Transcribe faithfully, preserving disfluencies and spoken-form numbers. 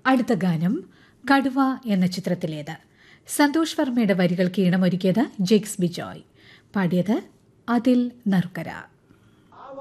അടുത്ത ഗാനം കടുവ എന്ന ചിത്രത്തിലേത്. സന്തോഷ് വർമ്മയുടെ വരികൾക്ക് ഈണമൊരുക്കിയത് ജെക്സ് ബിജോയ്, പാടിയത് അതിൽ നർക്കര.